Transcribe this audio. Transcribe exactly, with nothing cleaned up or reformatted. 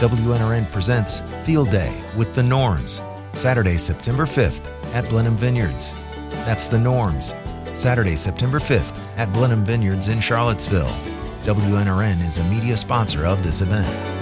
W N R N presents Field Day with The Norms, Saturday, September fifth at Blenheim Vineyards. That's The Norms, Saturday, September fifth at Blenheim Vineyards in Charlottesville. W N R N is a media sponsor of this event.